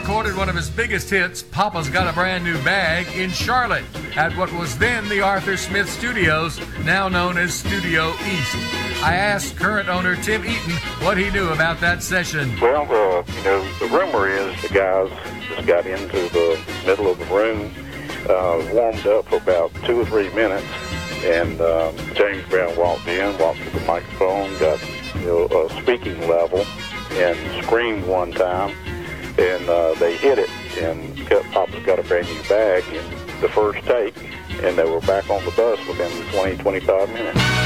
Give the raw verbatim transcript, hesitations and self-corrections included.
recorded one of his biggest hits, Papa's Got a Brand New Bag, in Charlotte at what was then the Arthur Smith Studios, now known as Studio East. I asked current owner Tim Eaton what he knew about that session. Well, uh, you know, the rumor is the guys just got into the middle of the room, uh, warmed up for about two or three minutes, and um, James Brown walked in, walked to the microphone, got you know a speaking level, and screamed one time, and uh, they hit it, and Papa's Got a Brand New Bag in the first take, and they were back on the bus within twenty, twenty-five minutes.